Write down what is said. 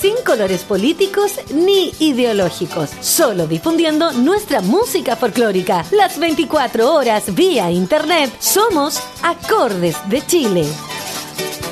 sin colores políticos ni ideológicos, solo difundiendo nuestra música folclórica. Las 24 horas vía internet somos Acordes de Chile.